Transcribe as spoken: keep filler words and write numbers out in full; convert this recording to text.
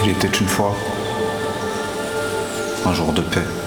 Il était une fois un jour de paix.